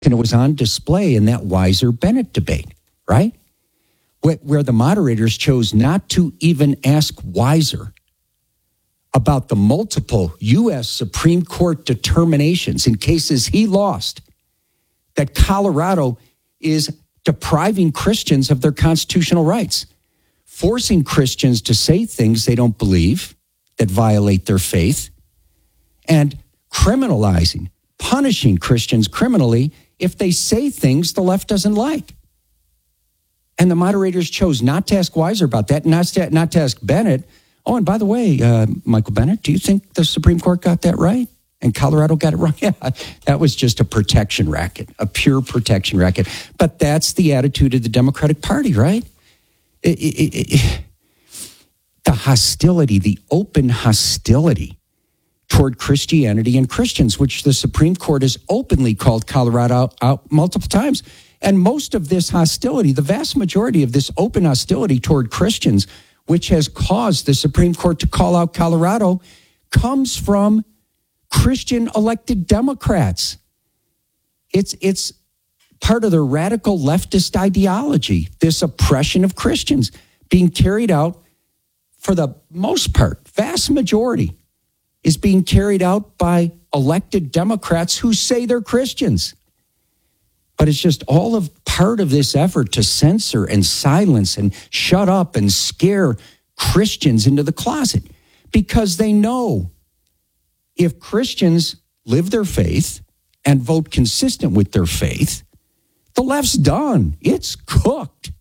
And it was on display in that Weiser-Bennett debate, right? Where the moderators chose not to even ask Weiser about the multiple U.S. Supreme Court determinations in cases he lost that Colorado is depriving Christians of their constitutional rights, forcing Christians to say things they don't believe that violate their faith, and criminalizing, punishing Christians criminally if they say things the left doesn't like. And the moderators chose not to ask Weiser about that, not to ask Bennett. Oh, and by the way, Michael Bennett, do you think the Supreme Court got that right? And Colorado got it wrong? Yeah, that was just a protection racket, a pure protection racket. But that's the attitude of the Democratic Party, right? The hostility, the open hostility toward Christianity and Christians, which the Supreme Court has openly called Colorado out multiple times. And most of this hostility, the vast majority of this open hostility toward Christians, which has caused the Supreme Court to call out Colorado, comes from Christian elected Democrats. It's part of the radical leftist ideology, this oppression of Christians being carried out, for the most part, vast majority, is being carried out by elected Democrats who say they're Christians. But it's just all of part of this effort to censor and silence and shut up and scare Christians into the closet, because they know if Christians live their faith and vote consistent with their faith, the left's done. It's cooked.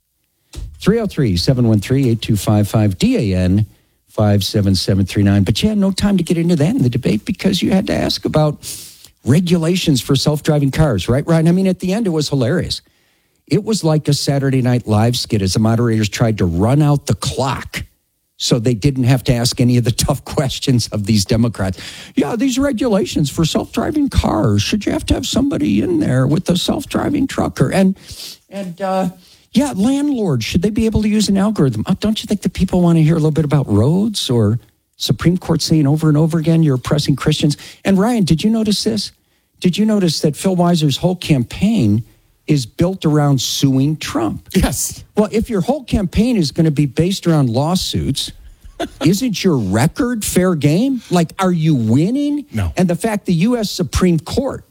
303-713-8255, DAN 57739. But you had no time to get into that in the debate because you had to ask about regulations for self-driving cars, right, Ryan? I mean, at the end, it was hilarious. It was like a Saturday Night Live skit as the moderators tried to run out the clock so they didn't have to ask any of the tough questions of these Democrats. Yeah, these regulations for self-driving cars, should you have to have somebody in there with a self-driving trucker? And landlords, should they be able to use an algorithm? Don't you think that people want to hear a little bit about roads, or Supreme Court saying over and over again, you're oppressing Christians? And Ryan, did you notice this? Did you notice that Phil Weiser's whole campaign is built around suing Trump? Yes. Well, if your whole campaign is going to be based around lawsuits, isn't your record fair game? Like, are you winning? No. And the fact the U.S. Supreme Court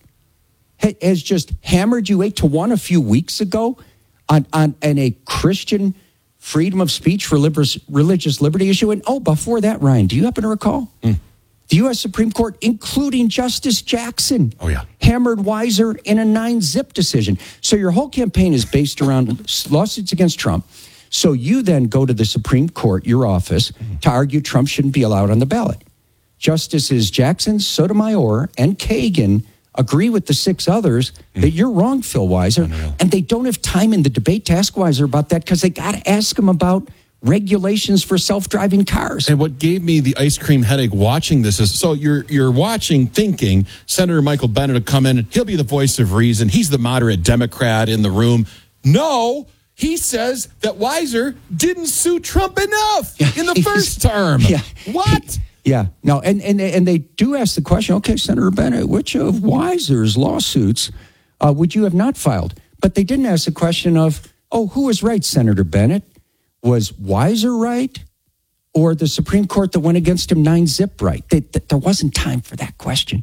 has just hammered you 8-1 a few weeks ago on a Christian freedom of speech for religious liberty issue. And before that, Ryan, do you happen to recall? The U.S. Supreme Court, including Justice Jackson, hammered Weiser in a 9-zip decision. So your whole campaign is based around lawsuits against Trump. So you then go to the Supreme Court, your office, to argue Trump shouldn't be allowed on the ballot. Justices Jackson, Sotomayor, and Kagan agree with the 6 others that you're wrong, Phil Weiser. And they don't have time in the debate to ask Weiser about that because they got to ask him about regulations for self-driving cars. And what gave me the ice cream headache watching this is, so you're watching thinking Senator Michael Bennett will come in and he'll be the voice of reason. He's the moderate Democrat in the room. No, he says that Weiser didn't sue Trump enough in the first term. What? No, and they do ask the question, okay, Senator Bennett, which of Weiser's lawsuits would you have not filed? But they didn't ask the question of, who was right, Senator Bennett? Was Weiser right, or the Supreme Court that went against him 9-zip right? There wasn't time for that question.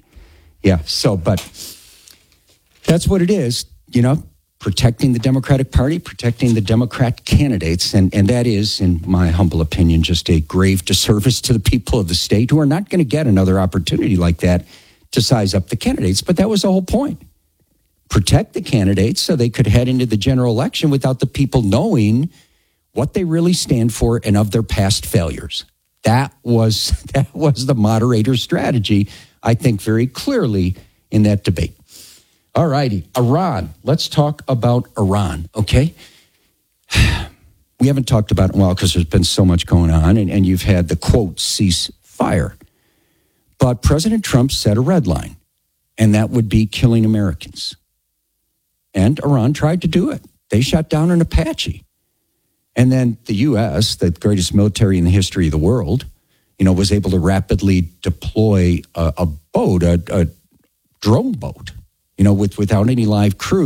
But that's what it is, protecting the Democratic Party, protecting the Democrat candidates. And that is, in my humble opinion, just a grave disservice to the people of the state who are not going to get another opportunity like that to size up the candidates. But that was the whole point. Protect the candidates so they could head into the general election without the people knowing what they really stand for and of their past failures. That was the moderator's strategy, I think, very clearly in that debate. All righty, Iran. Let's talk about Iran, okay? We haven't talked about it in a while because there's been so much going on, and you've had the, quote, cease fire. But President Trump set a red line, and that would be killing Americans. And Iran tried to do it. They shot down an Apache. And then the U.S., the greatest military in the history of the world, was able to rapidly deploy a boat, a drone boat, without any live crew.